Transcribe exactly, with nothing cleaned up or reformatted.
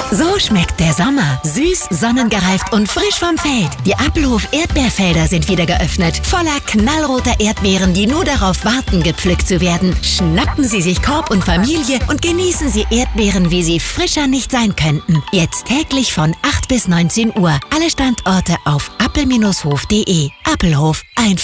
So schmeckt der Sommer. Süß, sonnengereift und frisch vom Feld. Die Appelhof Erdbeerfelder sind wieder geöffnet. Voller knallroter Erdbeeren, die nur darauf warten, gepflückt zu werden. Schnappen Sie sich Korb und Familie und genießen Sie Erdbeeren, wie sie frischer nicht sein könnten. Jetzt täglich von acht bis neunzehn Uhr. Alle Standorte auf appel Bindestrich hof punkt de. Appelhof, einfach